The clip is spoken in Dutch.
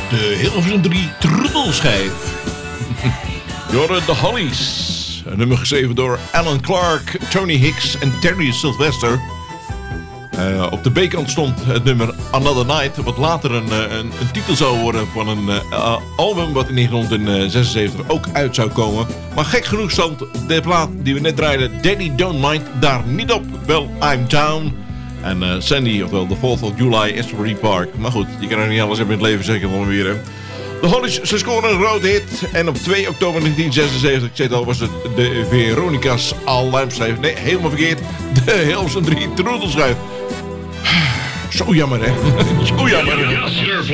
De Hilversum 3 troetelschijf. Jorden de Hollies. Een nummer geschreven door Alan Clark, Tony Hicks en Terry Sylvester. Op de B-kant stond het nummer Another Night, wat later een titel zou worden van een album wat in 1976 ook uit zou komen. Maar gek genoeg stond de plaat die we net draaiden, Daddy Don't Mind, daar niet op. Wel, I'm Down. En Sandy, ofwel The 4th of July, Asbury Park. Maar goed, je kan er niet alles hebben in het leven, zeker wel weer. Hè. De Hollies, ze scoren een grote hit. En op 2 oktober 1976, ik zei het al, was het de Veronica's alarmschijf. Nee, helemaal verkeerd. De Hilversum 3 troetelschijf. Zo jammer, hè? Zo jammer.